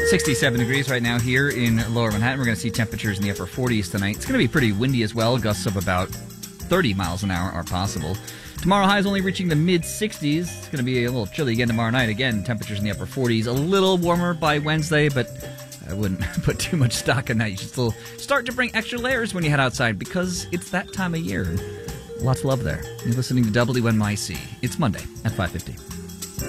67 degrees right now here in Lower Manhattan. We're going to see temperatures in the upper 40s tonight. It's going to be pretty windy as well. Gusts of about 30 miles an hour are possible. Tomorrow, highs only reaching the mid-60s. It's going to be a little chilly again tomorrow night. Again, temperatures in the upper 40s. A little warmer by Wednesday, but I wouldn't put too much stock in that. You should still start to bring extra layers when you head outside because it's that time of year. Lots of love there. You're listening to WNYC. It's Monday at 5:50.